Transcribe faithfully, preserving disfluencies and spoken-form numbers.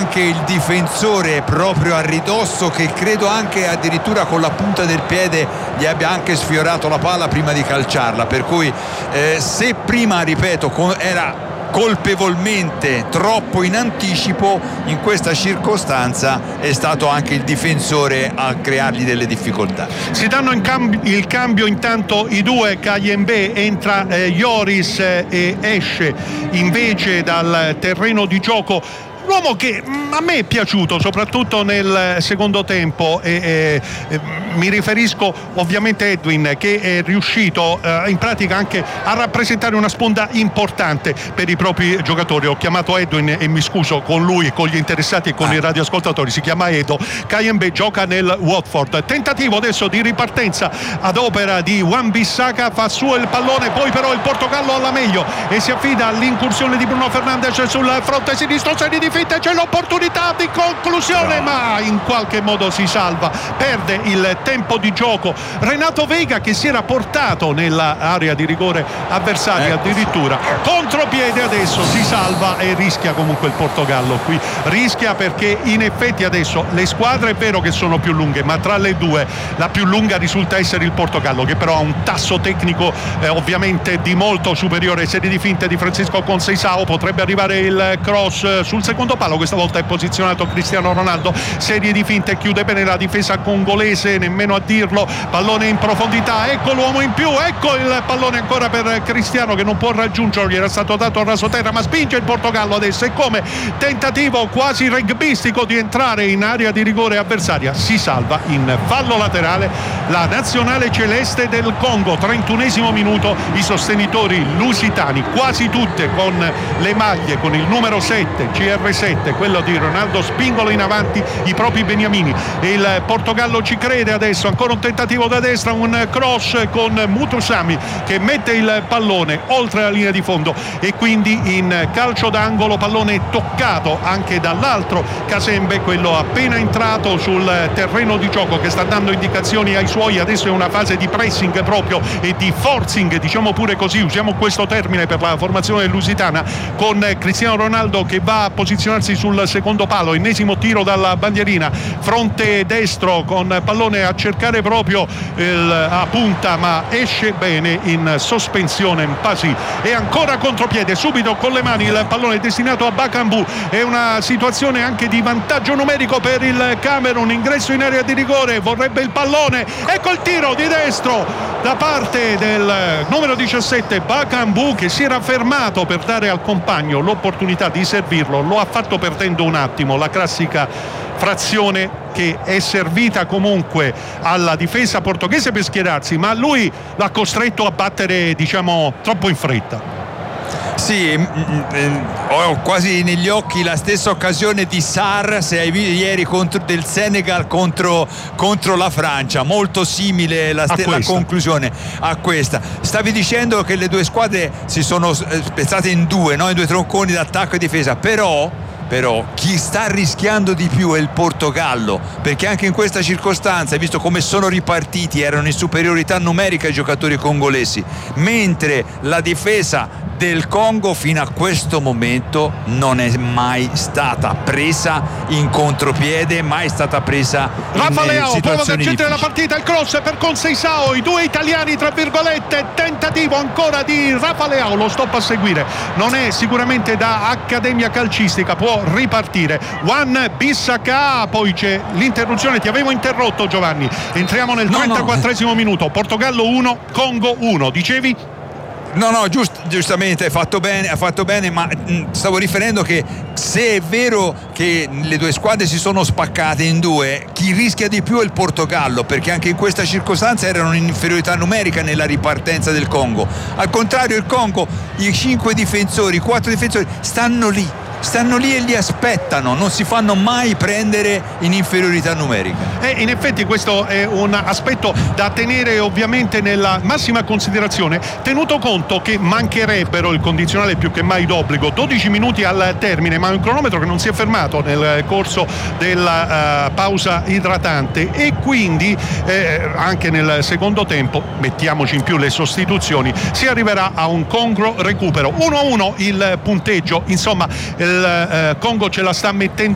anche il difensore proprio a ridosso, che credo anche addirittura con la punta del piede gli abbia anche sfiorato la palla prima di calciarla, per cui eh, se prima, ripeto, era colpevolmente troppo in anticipo, in questa circostanza è stato anche il difensore a creargli delle difficoltà. Si danno in cambio, il cambio intanto i due. Kayembe, entra eh, Lloris eh, e esce invece dal terreno di gioco l'uomo che mh, a me è piaciuto soprattutto nel secondo tempo, e, e, e mi riferisco ovviamente a Edwin, che è riuscito eh, in pratica anche a rappresentare una sponda importante per i propri giocatori. Ho chiamato Edwin e mi scuso con lui, con gli interessati e con ah. i radioascoltatori, si chiama Edo. Kayembe gioca nel Watford. Tentativo adesso di ripartenza ad opera di Wan-Bissaka, fa su il pallone, poi però il Portogallo alla meglio e si affida all'incursione di Bruno Fernandes sul fronte sinistro, serie di finte, c'è l'opportunità di conclusione, ma in qualche modo si salva, perde il tempo di gioco Renato Vega, che si era portato nell'area di rigore avversaria, addirittura contropiede, adesso si salva e rischia comunque il Portogallo. Qui rischia perché in effetti adesso le squadre è vero che sono più lunghe, ma tra le due la più lunga risulta essere il Portogallo, che però ha un tasso tecnico eh, ovviamente di molto superiore. Serie di finte di Francisco Conceição, potrebbe arrivare il cross sul secondo palo, questa volta è posizionato Cristiano Ronaldo, serie di finte, chiude bene la difesa congolese, nemmeno a dirlo, pallone in profondità, ecco l'uomo in più, ecco il pallone ancora per Cristiano che non può raggiungerlo, gli era stato dato a rasoterra, ma spinge il Portogallo adesso, e come tentativo quasi rugbyistico di entrare in area di rigore avversaria, si salva in fallo laterale la nazionale celeste del Congo. trentunesimo minuto, i sostenitori lusitani, quasi tutte con le maglie con il numero sette, C R sette, quello di Ronaldo, spingono in avanti i propri beniamini e il Portogallo ci crede adesso. Ancora un tentativo da destra, un cross con Mutusami che mette il pallone oltre la linea di fondo e quindi in calcio d'angolo, pallone toccato anche dall'altro Kazembe, quello appena entrato sul terreno di gioco, che sta dando indicazioni ai suoi. Adesso è una fase di pressing proprio e di forcing, diciamo pure così, usiamo questo termine per la formazione lusitana, con Cristiano Ronaldo che va a posizionarsi sul secondo palo, ennesimo tiro dalla bandierina, fronte destro con pallone a cercare proprio il, a punta, ma esce bene in sospensione Mpasi, e ancora contropiede subito con le mani il pallone destinato a Bakambu. È una situazione anche di vantaggio numerico per il Camerun, ingresso in area di rigore, vorrebbe il pallone, ecco il tiro di destro da parte del numero diciassette Bakambu, che si era fermato per dare al compagno l'opportunità di servirlo, lo ha fatto perdendo un attimo, la classica frazione che è servita comunque alla difesa portoghese per schierarsi, ma lui l'ha costretto a battere, diciamo, troppo in fretta. Sì, ho quasi negli occhi la stessa occasione di Sarr, se hai visto ieri, contro, del Senegal contro, contro la Francia, molto simile la, ste- la conclusione a questa. Stavi dicendo che le due squadre si sono spezzate in due, no? In due tronconi d'attacco e difesa, però però chi sta rischiando di più è il Portogallo, perché anche in questa circostanza, visto come sono ripartiti, erano in superiorità numerica i giocatori congolesi, mentre la difesa del Congo fino a questo momento non è mai stata presa in contropiede, mai stata presa in Rafa Leao situazioni prova ad accendere la difficili. partita, il cross per Conceição, i due italiani tra virgolette, tentativo ancora di Rafa Leao, lo stop a seguire, non è sicuramente da accademia calcistica, può ripartire Wan-Bissaka, poi c'è l'interruzione, ti avevo interrotto Giovanni, entriamo nel no, trentaquattresimo no. minuto, Portogallo uno, Congo uno, dicevi? No, no, giust, giustamente ha fatto bene, ha fatto bene, ma mh, stavo riferendo che se è vero che le due squadre si sono spaccate in due, chi rischia di più è il Portogallo, perché anche in questa circostanza erano in inferiorità numerica nella ripartenza del Congo. Al contrario, il Congo, i cinque difensori, i quattro difensori stanno lì. stanno lì e li aspettano, non si fanno mai prendere in inferiorità numerica. E in effetti questo è un aspetto da tenere ovviamente nella massima considerazione, tenuto conto che mancherebbero, il condizionale più che mai d'obbligo, dodici minuti al termine, ma un cronometro che non si è fermato nel corso della uh, pausa idratante, e quindi eh, anche nel secondo tempo, mettiamoci in più le sostituzioni, si arriverà a un congruo recupero. uno a uno il punteggio, insomma il uh, Congo ce la sta mettendo